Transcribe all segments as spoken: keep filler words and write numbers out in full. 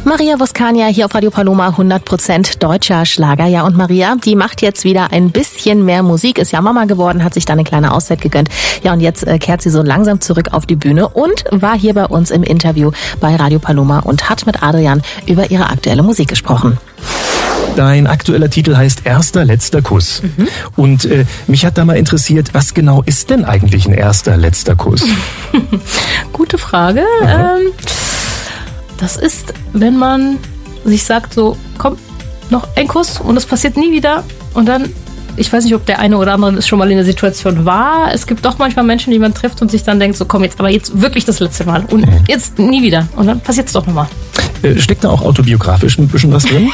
Maria Voskania hier auf Radio Paloma, hundert Prozent deutscher Schlager. Ja, und Maria, die macht jetzt wieder ein bisschen mehr Musik, ist ja Mama geworden, hat sich da eine kleine Auszeit gegönnt. Ja, und jetzt äh, kehrt sie so langsam zurück auf die Bühne und war hier bei uns im Interview bei Radio Paloma und hat mit Adrian über ihre aktuelle Musik gesprochen. Dein aktueller Titel heißt Erster, letzter Kuss. Mhm. Und äh, mich hat da mal interessiert, was genau ist denn eigentlich ein erster, letzter Kuss? Gute Frage. Mhm. Ähm, das ist, wenn man sich sagt, so, komm, noch ein Kuss und es passiert nie wieder. Und dann, ich weiß nicht, ob der eine oder andere schon mal in der Situation war. Es gibt doch manchmal Menschen, die man trifft und sich dann denkt, so komm jetzt, aber jetzt wirklich das letzte Mal. Und mhm. jetzt nie wieder. Und dann passiert es doch nochmal. Äh, steckt da auch autobiografisch ein bisschen was drin?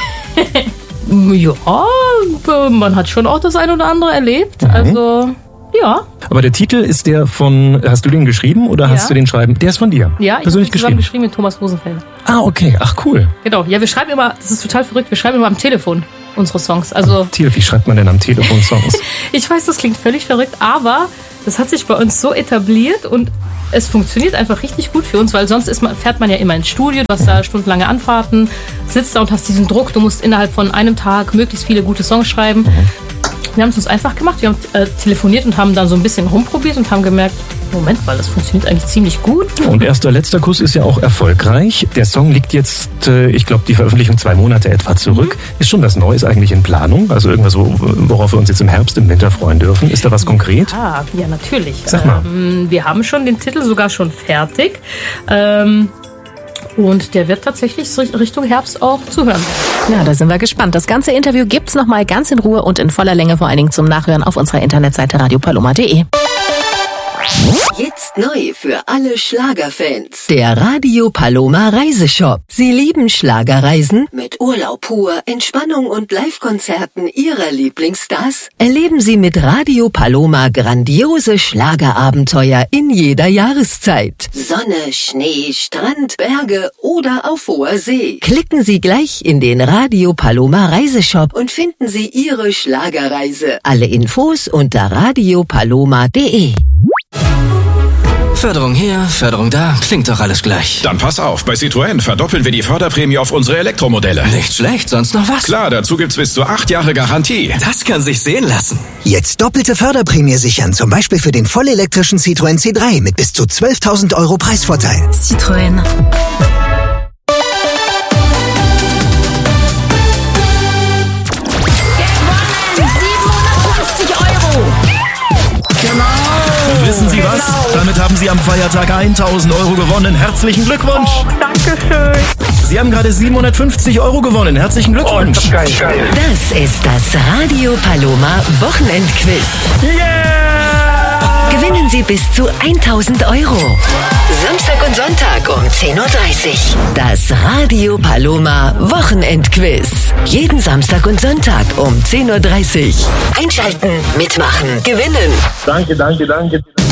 Ja, man hat schon auch das eine oder andere erlebt. Mhm. Also, ja. Aber der Titel ist der von, hast du den geschrieben oder ja. hast du den schreiben? Der ist von dir? Ja, ich habe zusammen geschrieben mit Thomas Rosenfeld. Ah, okay. Ach, cool. Genau. Ja, wir schreiben immer, das ist total verrückt, wir schreiben immer am Telefon unsere Songs. Also, Wie schreibt man denn am Telefon Songs? Ich weiß, das klingt völlig verrückt, aber das hat sich bei uns so etabliert und es funktioniert einfach richtig gut für uns, weil sonst ist man, fährt man ja immer ins Studio, du hast da stundenlange Anfahrten, sitzt da und hast diesen Druck, du musst innerhalb von einem Tag möglichst viele gute Songs schreiben. Mhm. Wir haben es uns einfach gemacht, wir haben äh, telefoniert und haben dann so ein bisschen rumprobiert und haben gemerkt, Moment mal, das funktioniert eigentlich ziemlich gut. Und Erster, letzter Kuss ist ja auch erfolgreich. Der Song liegt jetzt, äh, ich glaube, die Veröffentlichung zwei Monate etwa zurück. Mhm. Ist schon was Neues eigentlich in Planung? Also irgendwas, worauf wir uns jetzt im Herbst, im Winter freuen dürfen? Ist da was konkret? Ja, ja natürlich. Sag mal. Ähm, wir haben schon den Titel sogar schon fertig. Ähm, Und der wird tatsächlich Richtung Herbst auch zu hören sein. Ja, da sind wir gespannt. Das ganze Interview gibt's nochmal ganz in Ruhe und in voller Länge vor allen Dingen zum Nachhören auf unserer Internetseite radio paloma punkt de. Jetzt neu für alle Schlagerfans. Der Radio Paloma Reiseshop. Sie lieben Schlagerreisen? Mit Urlaub pur, Entspannung und Live-Konzerten Ihrer Lieblingsstars? Erleben Sie mit Radio Paloma grandiose Schlagerabenteuer in jeder Jahreszeit. Sonne, Schnee, Strand, Berge oder auf hoher See. Klicken Sie gleich in den Radio Paloma Reiseshop und finden Sie Ihre Schlagerreise. Alle Infos unter radio paloma punkt de. Förderung hier, Förderung da, klingt doch alles gleich. Dann pass auf, bei Citroën verdoppeln wir die Förderprämie auf unsere Elektromodelle. Nicht schlecht, sonst noch was? Klar, dazu gibt's bis zu acht Jahre Garantie. Das kann sich sehen lassen. Jetzt doppelte Förderprämie sichern, zum Beispiel für den vollelektrischen Citroën C drei mit bis zu zwölftausend Euro Preisvorteil. Citroën. Und wissen Sie was? Damit haben Sie am Feiertag tausend Euro gewonnen. Herzlichen Glückwunsch. Oh, danke schön. Sie haben gerade siebenhundertfünfzig Euro gewonnen. Herzlichen Glückwunsch. Oh, das, das ist das Radio Paloma Wochenendquiz. Yeah! Gewinnen Sie bis zu tausend Euro. Samstag und Sonntag um zehn Uhr dreißig. Das Radio Paloma Wochenendquiz. Jeden Samstag und Sonntag um zehn Uhr dreißig. Einschalten, mitmachen, gewinnen. Danke, danke, danke.